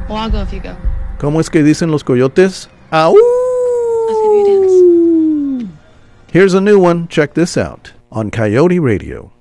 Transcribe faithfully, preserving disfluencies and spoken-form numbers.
Well, I'll go if you go. ¿Cómo es que dicen los coyotes? ¡Au! Let's give you a dance. Here's a new one. Check this out on Coyote Radio.